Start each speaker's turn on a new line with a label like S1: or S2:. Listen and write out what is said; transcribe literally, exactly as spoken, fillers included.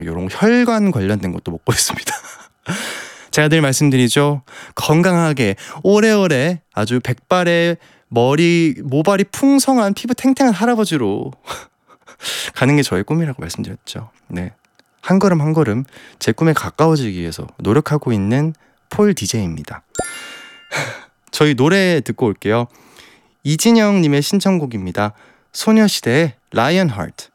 S1: 이런 혈관 관련된 것도 먹고 있습니다. 제가 늘 말씀드리죠. 건강하게 오래오래 아주 백발의 머리 모발이 풍성한 피부 탱탱한 할아버지로 가는 게 저의 꿈이라고 말씀드렸죠. 네, 한 걸음 한 걸음 제 꿈에 가까워지기 위해서 노력하고 있는 폴 디제이입니다. 저희 노래 듣고 올게요. 이진영님의 신청곡입니다. 소녀시대의 라이언 하트.